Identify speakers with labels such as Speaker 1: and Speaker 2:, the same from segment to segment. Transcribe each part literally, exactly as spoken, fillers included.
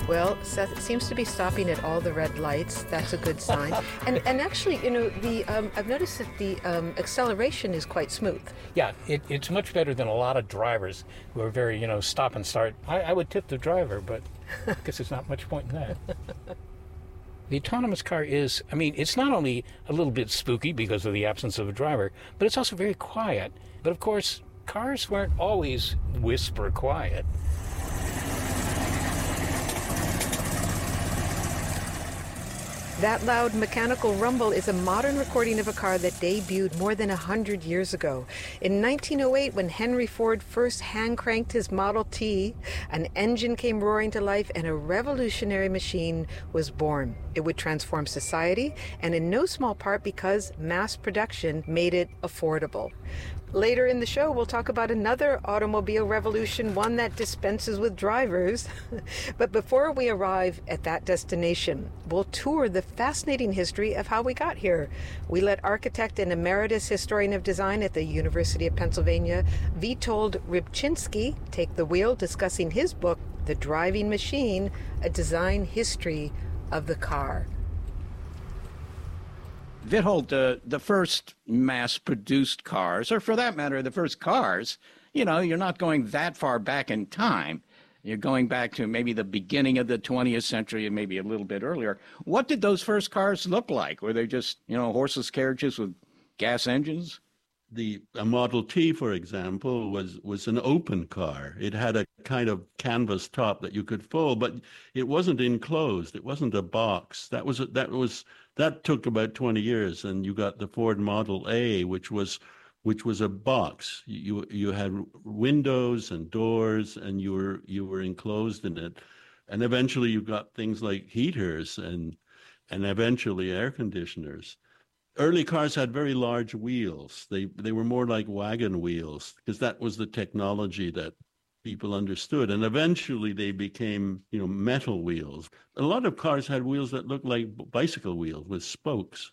Speaker 1: Well, Seth seems to be stopping at all the red lights. That's a good sign. and and actually, you know, the um, I've noticed that the um, acceleration is quite smooth.
Speaker 2: Yeah, it, it's much better than a lot of drivers who are very, you know, stop and start. I, I would tip the driver, but I guess there's not much point in that. The autonomous car is, I mean, it's not only a little bit spooky because of the absence of a driver, but it's also very quiet. But of course, cars weren't always whisper quiet.
Speaker 1: That loud mechanical rumble is a modern recording of a car that debuted more than one hundred years ago. In nineteen oh eight, when Henry Ford first hand-cranked his Model T, an engine came roaring to life and a revolutionary machine was born. It would transform society, and in no small part because mass production made it affordable. Later in the show, we'll talk about another automobile revolution, one that dispenses with drivers. But before we arrive at that destination, we'll tour the fascinating history of how we got here. We let architect and emeritus historian of design at the University of Pennsylvania, Witold Rybczynski, take the wheel, discussing his book, The Driving Machine, A Design History of the Car.
Speaker 3: Witold, uh, the first mass-produced cars, or for that matter, the first cars, you know, you're not going that far back in time. You're going back to maybe the beginning of the twentieth century and maybe a little bit earlier. What did those first cars look like? Were they just, you know, horseless carriages with gas engines?
Speaker 4: The a Model T, for example, was, was an open car. It had a kind of canvas top that you could fold, but it wasn't enclosed. It wasn't a box. That was that was that took about twenty years, and you got the Ford Model A, which was which was a box. You you had windows and doors, and you were you were enclosed in it. And eventually, you got things like heaters and and eventually air conditioners. Early cars had very large wheels. They they were more like wagon wheels because that was the technology that people understood. And eventually they became, you know, metal wheels. A lot of cars had wheels that looked like bicycle wheels with spokes.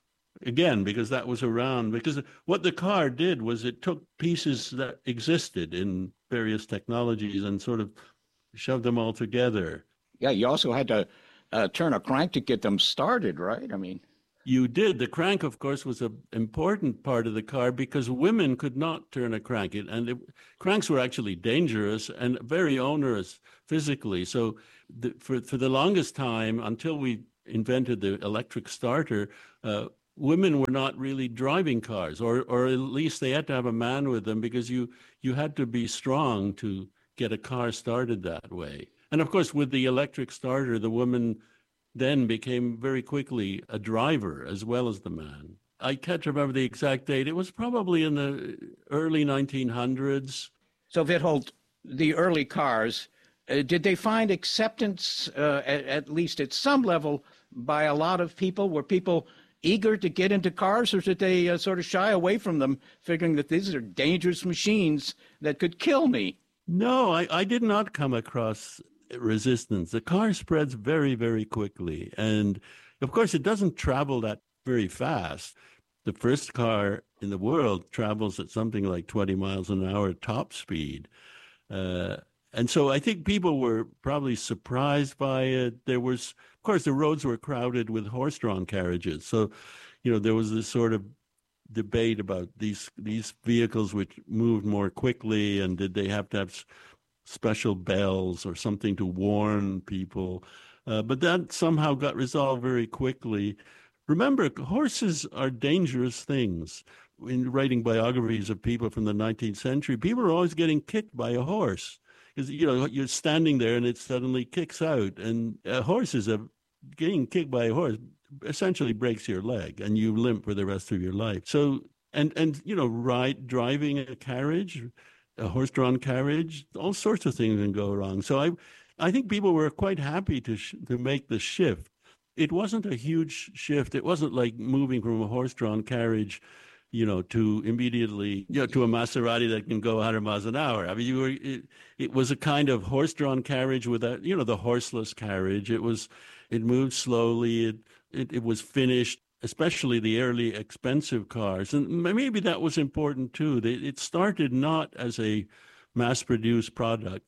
Speaker 4: Again, because that was around. Because what the car did was it took pieces that existed in various technologies and sort of shoved them all together.
Speaker 3: Yeah, you also had to uh, turn a crank to get them started, right? I mean...
Speaker 4: You did. The crank, of course, was an important part of the car because women could not turn a crank. It, and it, cranks were actually dangerous and very onerous physically. So the, for, for the longest time, until we invented the electric starter, uh, women were not really driving cars, or, or at least they had to have a man with them because you, you had to be strong to get a car started that way. And of course, with the electric starter, the woman then became very quickly a driver as well as the man. I can't remember the exact date. It was probably in the early nineteen hundreds.
Speaker 3: So, Witold, the early cars, uh, did they find acceptance, uh, at, at least at some level, by a lot of people? Were people eager to get into cars, or did they uh, sort of shy away from them, figuring that these are dangerous machines that could kill me?
Speaker 4: No, I, I did not come across resistance. The car spreads very, very quickly. And of course, it doesn't travel that very fast. The first car in the world travels at something like twenty miles an hour top speed. Uh, and so I think people were probably surprised by it. There was, of course, the roads were crowded with horse-drawn carriages. So, you know, there was this sort of debate about these these vehicles which moved more quickly, and did they have to have special bells or something to warn people. Uh, but that somehow got resolved very quickly. Remember, horses are dangerous things. In writing biographies of people from the nineteenth century, people are always getting kicked by a horse. Because, you know, you're standing there and it suddenly kicks out. And a horse is a, getting kicked by a horse essentially breaks your leg and you limp for the rest of your life. So, and, and you know, ride, driving a carriage, a horse-drawn carriage, all sorts of things can go wrong. So I, I think people were quite happy to sh- to make the shift. It wasn't a huge shift. It wasn't like moving from a horse-drawn carriage, you know, to immediately, you know, to a Maserati that can go one hundred miles an hour. I mean, you were, it, it was a kind of horse-drawn carriage with a, you know, the horseless carriage. It was, it moved slowly. It, it, it was finished. Especially the early expensive cars. And maybe that was important too. It started not as a mass-produced product.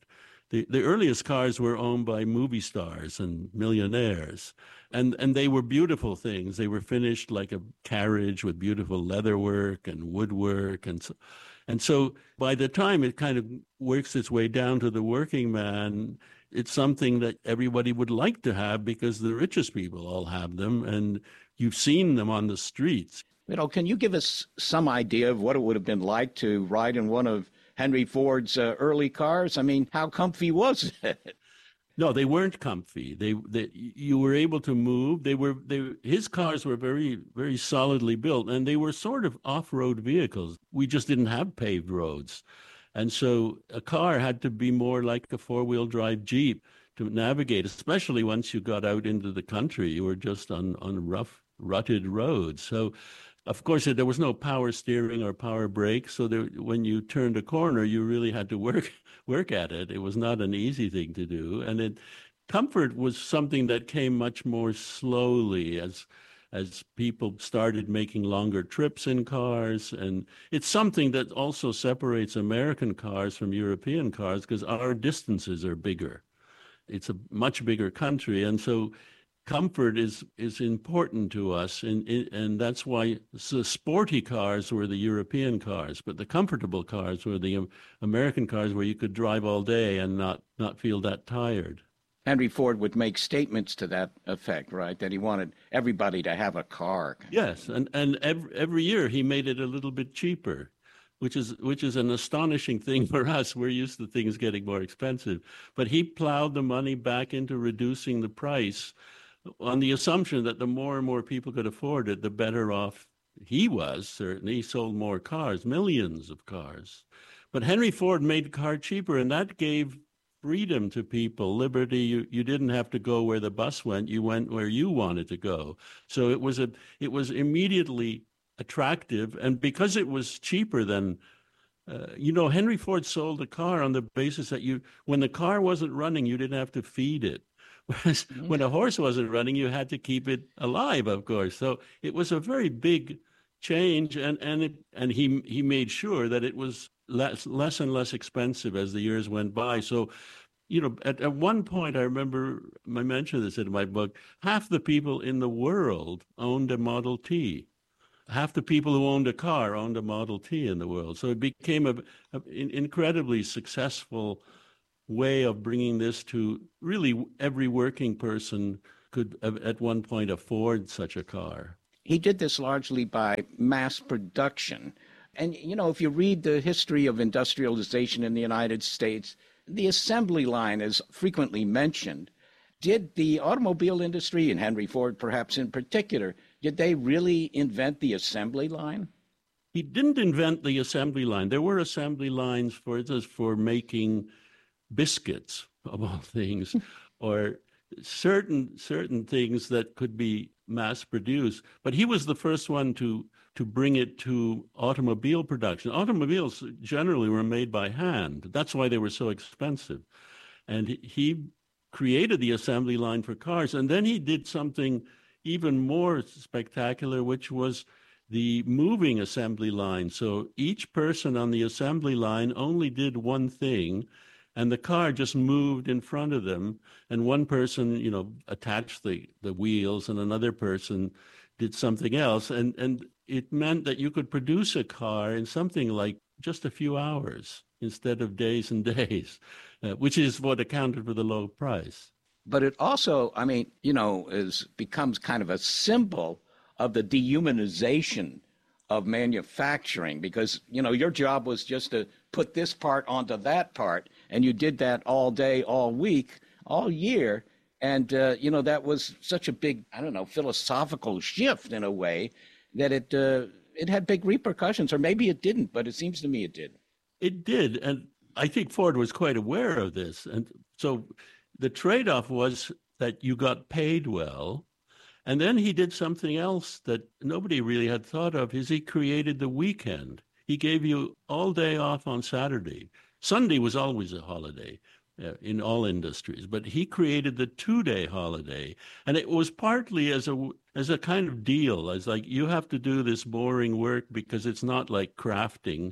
Speaker 4: The, the earliest cars were owned by movie stars and millionaires, and, and they were beautiful things. They were finished like a carriage with beautiful leatherwork and woodwork. And so, and so by the time it kind of works its way down to the working man, it's something that everybody would like to have because the richest people all have them, and you've seen them on the streets.
Speaker 3: You know, can you give us some idea of what it would have been like to ride in one of Henry Ford's uh, early cars? I mean, how comfy was it?
Speaker 4: No, they weren't comfy. They, they, you were able to move. They were, they, his cars were very, very solidly built, and they were sort of off-road vehicles. We just didn't have paved roads. And so a car had to be more like a four-wheel drive Jeep to navigate, especially once you got out into the country. You were just on, on rough, rutted roads. So, of course, there was no power steering or power brakes. So there, when you turned a corner, you really had to work work at it. It was not an easy thing to do. And it, comfort was something that came much more slowly as as people started making longer trips in cars. And it's something that also separates American cars from European cars because our distances are bigger. It's a much bigger country. And so comfort is is important to us, and and that's why the sporty cars were the European cars, but the comfortable cars were the American cars where you could drive all day and not, not feel that tired.
Speaker 3: Henry Ford would make statements to that effect, right? That he wanted everybody to have a car.
Speaker 4: Yes, and, and every, every year he made it a little bit cheaper, which is which is an astonishing thing for us. We're used to things getting more expensive. But he plowed the money back into reducing the price on the assumption that the more and more people could afford it, the better off he was, certainly. He sold more cars, millions of cars. But Henry Ford made the car cheaper, and that gave freedom to people, liberty. You, you didn't have to go where the bus went. You went where you wanted to go. So it was a it was immediately attractive. And because it was cheaper than, uh, you know, Henry Ford sold a car on the basis that you, when the car wasn't running, you didn't have to feed it. Whereas mm-hmm. when a horse wasn't running, you had to keep it alive, of course. So it was a very big change, and and it, and he he made sure that it was less less and less expensive as the years went by. So, you know, at, at one point, I remember I mentioned this in my book. Half the people in the world owned a Model T. Half the people who owned a car owned a Model T in the world. So it became a, a an incredibly successful way of bringing this to really every working person could at one point afford such a car.
Speaker 3: He did this largely by mass production. And, you know, if you read the history of industrialization in the United States, the assembly line is frequently mentioned. Did the automobile industry, and Henry Ford perhaps in particular, did they really invent the assembly line?
Speaker 4: He didn't invent the assembly line. There were assembly lines for for making biscuits, of all things, or certain certain things that could be mass produced. But he was the first one to to bring it to automobile production. Automobiles generally were made by hand. That's why they were so expensive. And he created the assembly line for cars. And then he did something even more spectacular, which was the moving assembly line. So each person on the assembly line only did one thing, and the car just moved in front of them. And one person, you know, attached the, the wheels, and another person did something else. And, and it meant that you could produce a car in something like just a few hours instead of days and days, uh, which is what accounted for the low price.
Speaker 3: But it also, I mean, you know, is becomes kind of a symbol of the dehumanization of manufacturing, because, you know, your job was just to put this part onto that part, and you did that all day, all week, all year. And, uh, you know, that was such a big, I don't know, philosophical shift in a way that it uh, it had big repercussions, or maybe it didn't, but it seems to me it did.
Speaker 4: It did. And I think Ford was quite aware of this. And so the trade-off was that you got paid well. And then he did something else that nobody really had thought of, is he created the weekend. He gave you all day off on Saturday. Sunday was always a holiday uh, in all industries, but he created the two-day holiday. And it was partly as a as a kind of deal, as like, you have to do this boring work because it's not like crafting.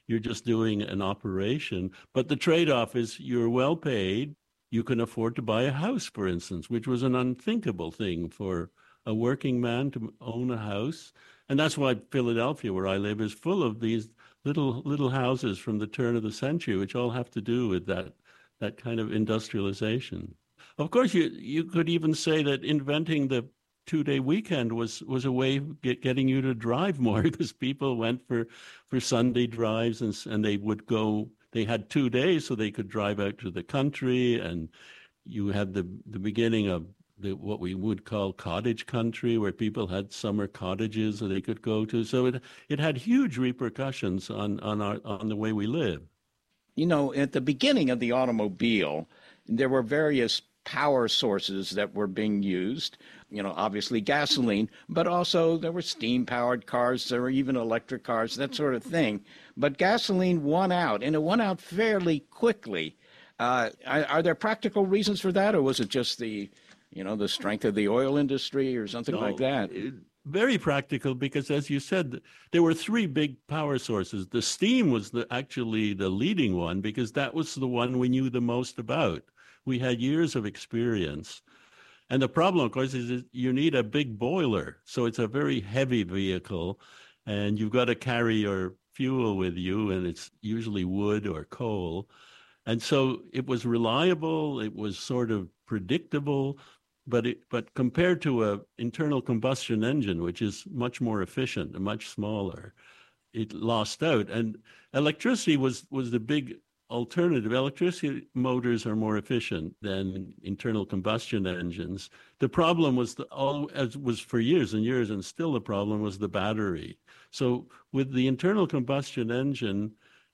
Speaker 4: you're just doing an operation. But the trade-off is you're well paid. You can afford to buy a house, for instance, which was an unthinkable thing for a working man to own a house. And that's why Philadelphia, where I live, is full of these little little houses from the turn of the century, which all have to do with that that kind of industrialization. Of course, you you could even say that inventing the two-day weekend was was a way of get, getting you to drive more, because people went for for Sunday drives, and and they would go. They had two days, so they could drive out to the country, and you had the the beginning of the, what we would call cottage country, where people had summer cottages that they could go to. So it it had huge repercussions on on our on the way we live.
Speaker 3: You know, at the beginning of the automobile, there were various power sources that were being used. You know, obviously gasoline, but also there were steam-powered cars, there were even electric cars, that sort of thing. But gasoline won out, and it won out fairly quickly. Uh, are, are there practical reasons for that, or was it just the, you know, the strength of the oil industry or something
Speaker 4: No,
Speaker 3: like that?
Speaker 4: It, very practical, because, as you said, there were three big power sources. The steam was the, actually the leading one, because that was the one we knew the most about. We had years of experience. And the problem, of course, is that you need a big boiler. So it's a very heavy vehicle, and you've got to carry your fuel with you, and it's usually wood or coal. And so it was reliable, it was sort of predictable, but it, but compared to an internal combustion engine, which is much more efficient and much smaller, it lost out. And electricity was, was the big alternative. Electricity motors are more efficient than internal combustion engines. The problem was, the, all, as was for years and years, and still the problem was the battery. So with the internal combustion engine,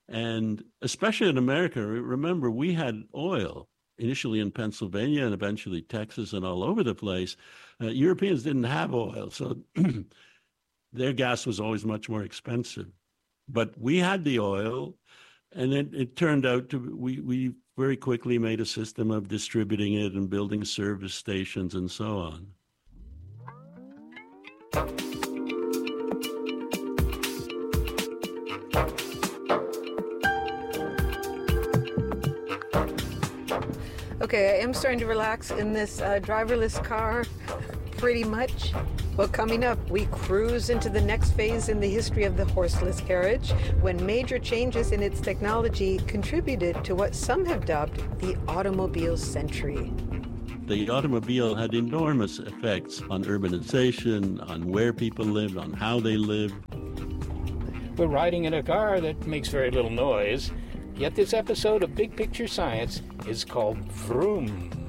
Speaker 4: and especially in America, remember, we had oil initially in Pennsylvania and eventually Texas and all over the place. Uh, Europeans didn't have oil, so their gas was always much more expensive. But we had the oil, and it, it turned out to, we, we very quickly made a system of distributing it and building service stations and so on.
Speaker 1: Okay, I am starting to relax in this uh, driverless car, pretty much. Well, coming up, we cruise into the next phase in the history of the horseless carriage, when major changes in its technology contributed to what some have dubbed the automobile century.
Speaker 4: The automobile had enormous effects on urbanization, on where people lived, on how they lived.
Speaker 2: We're riding in a car that makes very little noise, yet this episode of Big Picture Science is called Vroom.